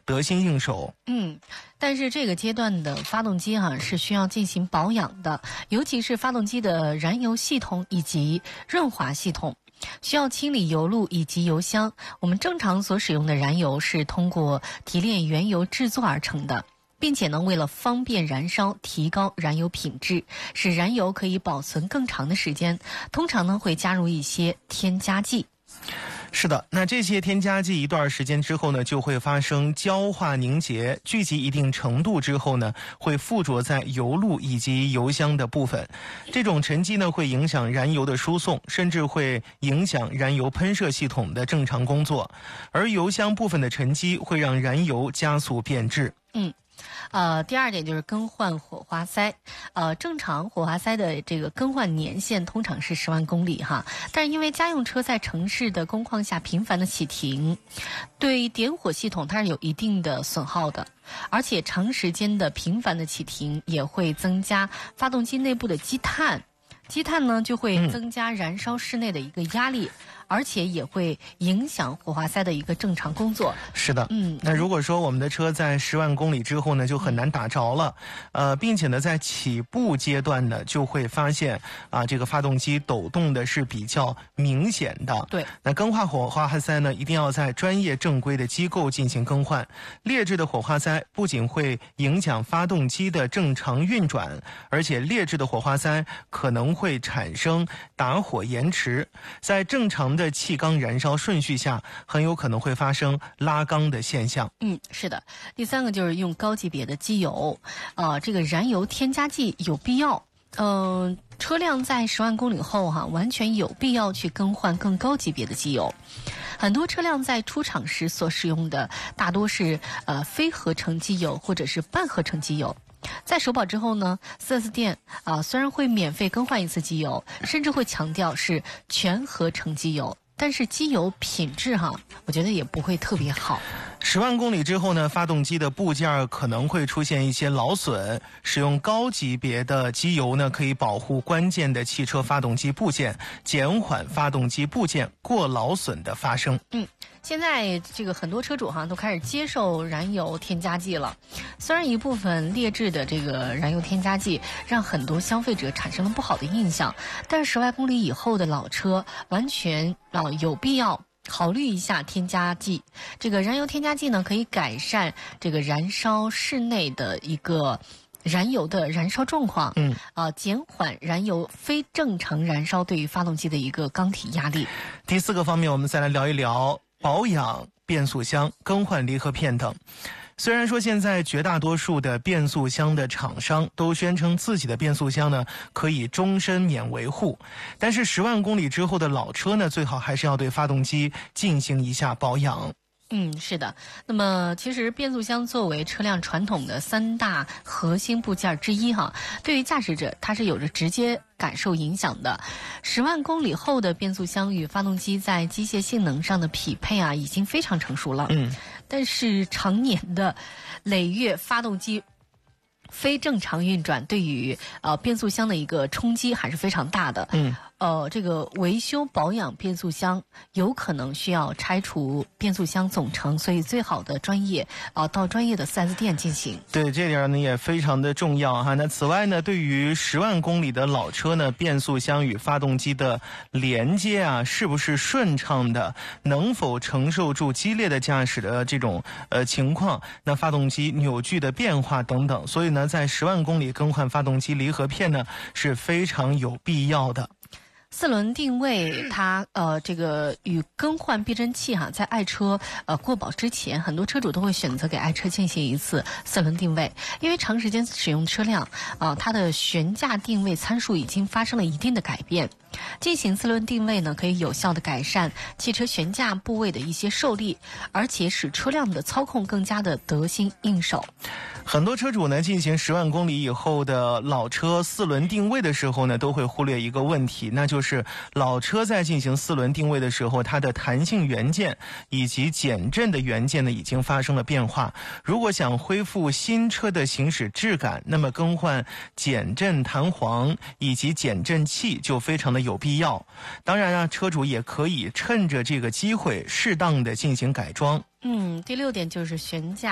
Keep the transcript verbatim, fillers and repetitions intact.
得心应手。 嗯，但是这个阶段的发动机哈、啊、是需要进行保养的，尤其是发动机的燃油系统以及润滑系统，需要清理油路以及油箱。我们正常所使用的燃油是通过提炼原油制作而成的，并且呢，为了方便燃烧，提高燃油品质，使燃油可以保存更长的时间，通常呢会加入一些添加剂。 是的，那这些添加剂一段时间之后呢，就会发生焦化凝结，聚集一定程度之后呢，会附着在油路以及油箱的部分。这种沉积呢，会影响燃油的输送，甚至会影响燃油喷射系统的正常工作。而油箱部分的沉积会让燃油加速变质。 嗯。呃，第二点就是更换火花塞。呃，正常火花塞的这个更换年限通常是十万公里哈，但是因为家用车在城市的工况下频繁的启停，对点火系统它是有一定的损耗的，而且长时间的频繁的启停也会增加发动机内部的积碳，积碳呢就会增加燃烧室内的一个压力。嗯，而且也会影响火花塞的一个正常工作。 是的，嗯，那如果说我们的车在十万公里之后呢，就很难打着了，呃，并且呢，在起步阶段呢，就会发现啊，这个发动机抖动的是比较明显的。 对， 那更换火花塞呢，一定要在专业正规的机构进行更换。劣质的火花塞不仅会影响发动机的正常运转，而且劣质的火花塞可能会产生打火延迟，在正常的气缸燃烧顺序下，很有可能会发生拉缸的现象。 嗯，是的。第三个就是用高级别的机油，呃，这个燃油添加剂有必要。嗯、呃，车辆在十万公里后哈、啊，完全有必要去更换更高级别的机油。很多车辆在出厂时所使用的大多是呃非合成机油或者是半合成机油。在首保之后呢， 四 S 店啊、呃、虽然会免费更换一次机油，甚至会强调是全合成机油，但是机油品质哈，我觉得也不会特别好。 十万公里之后呢，发动机的部件可能会出现一些劳损，使用高级别的机油呢，可以保护关键的汽车发动机部件，减缓发动机部件过劳损的发生。 嗯，现在这个很多车主哈都开始接受燃油添加剂了，虽然一部分劣质的这个燃油添加剂让很多消费者产生了不好的印象，但是十万公里以后的老车完全啊、呃、有必要考虑一下添加剂。这个燃油添加剂呢，可以改善这个燃烧室内的一个燃油的燃烧状况，嗯，啊、呃，减缓燃油非正常燃烧对于发动机的一个缸体压力。 第四个方面，我们再来聊一聊保养变速箱、更换离合片等。虽然说现在绝大多数的变速箱的厂商都宣称自己的变速箱呢可以终身免维护，但是十万公里之后的老车呢，最好还是要对发动机进行一下保养。 嗯，是的。那么其实变速箱作为车辆传统的三大核心部件之一哈，对于驾驶者它是有着直接感受影响的。十万公里后的变速箱与发动机在机械性能上的匹配啊，已经非常成熟了。嗯，但是常年的累月发动机非正常运转，对于呃变速箱的一个冲击还是非常大的。嗯，呃，这个维修保养变速箱有可能需要拆除变速箱总成，所以最好的专业啊、呃，到专业的 四 S 店进行。 对，这点呢也非常的重要哈。那此外呢，对于十万公里的老车呢，变速箱与发动机的连接啊，是不是顺畅的，能否承受住激烈的驾驶的这种呃情况，那发动机扭矩的变化等等，所以呢，在十万公里更换发动机离合片呢是非常有必要的。 四轮定位它呃这个与更换避震器哈，在爱车呃过保之前，很多车主都会选择给爱车进行一次四轮定位，因为长时间使用车辆啊、呃，它的悬架定位参数已经发生了一定的改变。进行四轮定位呢，可以有效的改善汽车悬架部位的一些受力，而且使车辆的操控更加的得心应手。 很多车主呢，进行十万公里以后的老车四轮定位的时候呢，都会忽略一个问题，那就是老车在进行四轮定位的时候，它的弹性元件以及减震的元件呢，已经发生了变化。如果想恢复新车的行驶质感，那么更换减震弹簧以及减震器就非常的有必要。当然啊，车主也可以趁着这个机会适当的进行改装。 嗯，第六点就是悬架